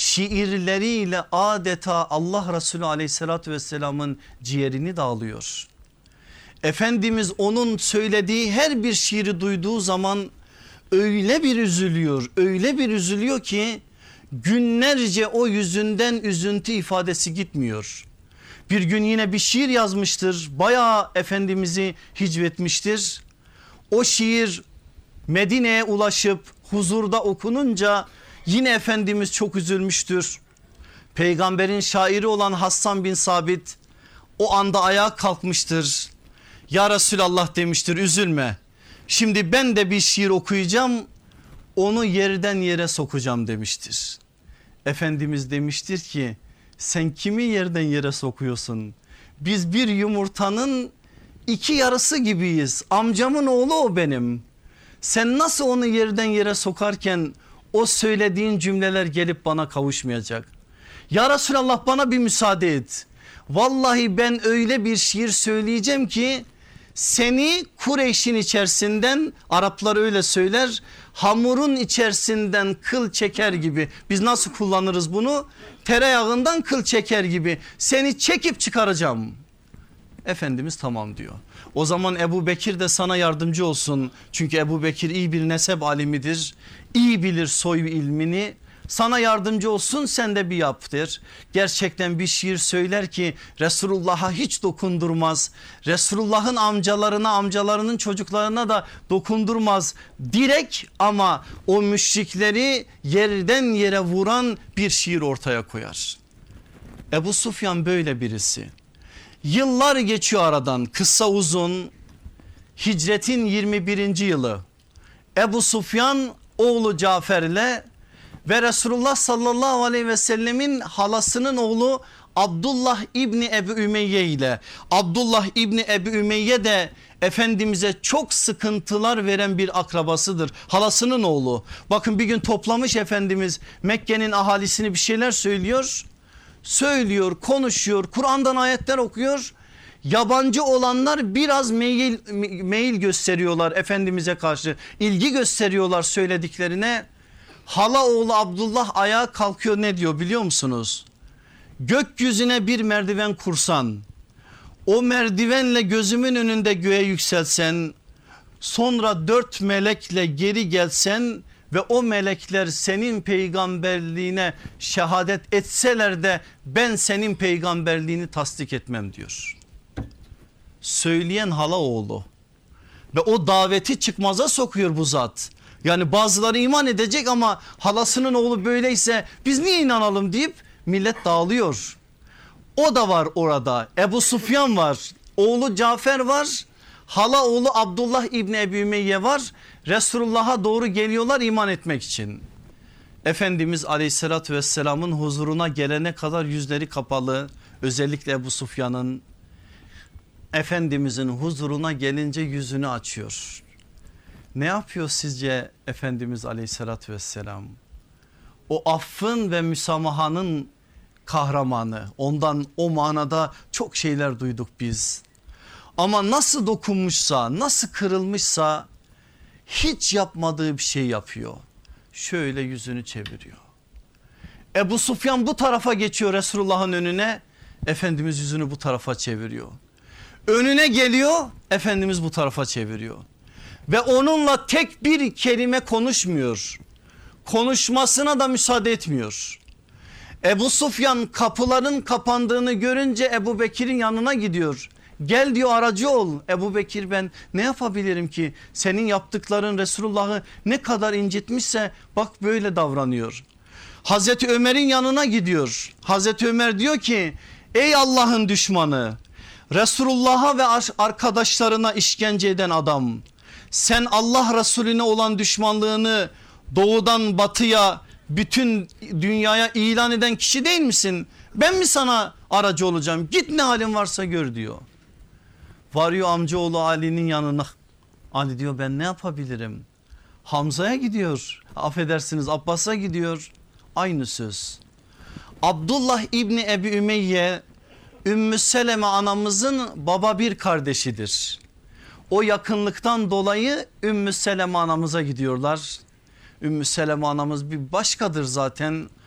şiirleriyle adeta Allah Resulü aleyhissalatü vesselamın ciğerini dağılıyor. Efendimiz onun söylediği her bir şiiri duyduğu zaman öyle bir üzülüyor, öyle bir üzülüyor ki günlerce o yüzünden üzüntü ifadesi gitmiyor. Bir gün yine bir şiir yazmıştır, bayağı Efendimiz'i hicvetmiştir. O şiir Medine'ye ulaşıp huzurda okununca yine Efendimiz çok üzülmüştür. Peygamberin şairi olan Hassan bin Sabit o anda ayağa kalkmıştır. Ya Resulallah demiştir, üzülme. Şimdi ben de bir şiir okuyacağım, onu yerden yere sokacağım demiştir. Efendimiz demiştir ki sen kimi yerden yere sokuyorsun? Biz bir yumurtanın iki yarısı gibiyiz. Amcamın oğlu o benim. Sen nasıl onu yerden yere sokarken o söylediğin cümleler gelip bana kavuşmayacak? Ya Resulallah bana bir müsaade et. Vallahi ben öyle bir şiir söyleyeceğim ki seni Kureyş'in içerisinden, Araplar öyle söyler, hamurun içerisinden kıl çeker gibi. Biz nasıl kullanırız bunu? Tereyağından kıl çeker gibi seni çekip çıkaracağım. Efendimiz tamam diyor. O zaman Ebu Bekir de sana yardımcı olsun. Çünkü Ebu Bekir iyi bir nesep alimidir. İyi bilir soy ilmini. Sana yardımcı olsun, sen de bir yap der. Gerçekten bir şiir söyler ki Resulullah'a hiç dokundurmaz. Resulullah'ın amcalarına, amcalarının çocuklarına da dokundurmaz. Direkt ama o müşrikleri yerden yere vuran bir şiir ortaya koyar. Ebu Sufyan böyle birisi. Yıllar geçiyor aradan, kısa uzun. Hicretin 21. yılı. Ebu Sufyan oğlu Cafer'le ve Resulullah sallallahu aleyhi ve sellemin halasının oğlu Abdullah İbni Ebu Ümeyye ile, Abdullah İbni Ebu Ümeyye de Efendimiz'e çok sıkıntılar veren bir akrabasıdır. Halasının oğlu. Bakın bir gün toplamış Efendimiz Mekke'nin ahalisini, bir şeyler söylüyor, konuşuyor, Kur'an'dan ayetler okuyor. Yabancı olanlar biraz meyil gösteriyorlar Efendimiz'e karşı, ilgi gösteriyorlar söylediklerine. Hala oğlu Abdullah ayağa kalkıyor, ne diyor biliyor musunuz? Gökyüzüne bir merdiven kursan, o merdivenle gözümün önünde göğe yükselsen, sonra 4 melekle geri gelsen ve o melekler senin peygamberliğine şehadet etseler de ben senin peygamberliğini tasdik etmem diyor. Söyleyen hala oğlu ve o daveti çıkmaza sokuyor bu zat. Yani bazıları iman edecek ama halasının oğlu böyleyse biz niye inanalım deyip millet dağılıyor. O da var orada. Ebu Sufyan var, oğlu Cafer var, hala oğlu Abdullah İbni Ebu Ümeyye var. Resulullah'a doğru geliyorlar iman etmek için. Efendimiz aleyhissalatü vesselamın huzuruna gelene kadar yüzleri kapalı, özellikle Ebu Sufyan'ın. Efendimizin huzuruna gelince yüzünü açıyor. Ne yapıyor sizce Efendimiz aleyhissalatü vesselam? O affın ve müsamahanın kahramanı, ondan o manada çok şeyler duyduk biz. Ama nasıl dokunmuşsa, nasıl kırılmışsa hiç yapmadığı bir şey yapıyor. Şöyle yüzünü çeviriyor. Ebu Sufyan bu tarafa geçiyor Resulullah'ın önüne, Efendimiz yüzünü bu tarafa çeviriyor. Önüne geliyor, Efendimiz bu tarafa çeviriyor. Ve onunla tek bir kelime konuşmuyor. Konuşmasına da müsaade etmiyor. Ebu Sufyan kapıların kapandığını görünce Ebu Bekir'in yanına gidiyor. Gel diyor, aracı ol. Ebu Bekir, ben ne yapabilirim ki? Senin yaptıkların Resulullah'ı ne kadar incitmişse bak böyle davranıyor. Hazreti Ömer'in yanına gidiyor. Hazreti Ömer diyor ki ey Allah'ın düşmanı, Resulullah'a ve arkadaşlarına işkence eden adam, sen Allah Resulüne olan düşmanlığını doğudan batıya, bütün dünyaya ilan eden kişi değil misin? Ben mi sana aracı olacağım? Git ne halin varsa gör diyor. Varıyor amcaoğlu Ali'nin yanına. Ali diyor ben ne yapabilirim? Hamza'ya gidiyor, affedersiniz Abbas'a gidiyor, aynı söz. Abdullah İbni Ebu Ümeyye Ümmü Seleme anamızın baba bir kardeşidir. O yakınlıktan dolayı Ümmü Seleme anamıza gidiyorlar. Ümmü Seleme anamız bir başkadır zaten.